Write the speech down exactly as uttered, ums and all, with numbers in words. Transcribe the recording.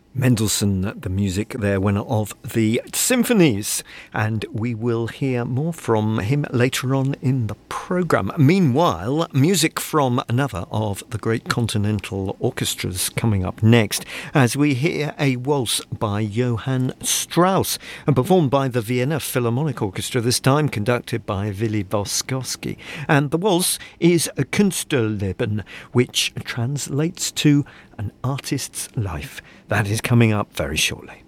Mendelssohn, the music there, winner of the symphonies, and we will hear more from him later on in the programme. Meanwhile, music from another of the great continental orchestras coming up next, as we hear a waltz by Johann Strauss, and performed by the Vienna Philharmonic Orchestra, this time conducted by Willy Boskowski. And the waltz is a Künstlerleben, which translates to an artist's life. That is coming up very shortly.